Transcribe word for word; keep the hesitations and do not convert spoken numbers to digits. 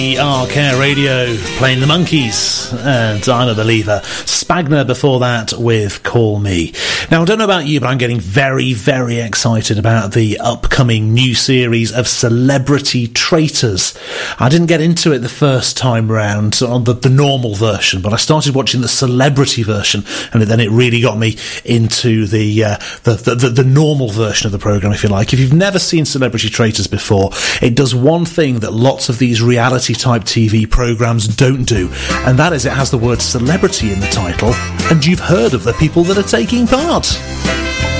R Care Radio, playing the Monkees, and I'm a Believer. Spagna before that with Call Me. Now, I don't know about you, but I'm getting very, very excited about the upcoming new series of Celebrity Traitors. I didn't get into it the first time round on the, the normal version, but I started watching the celebrity version, and then it really got me into the, uh, the, the, the, the normal version of the programme, if you like. If you've never seen Celebrity Traitors before, it does one thing that lots of these reality type T V programmes don't do, and that is it has the word celebrity in the title, and you've heard of the people that are taking part.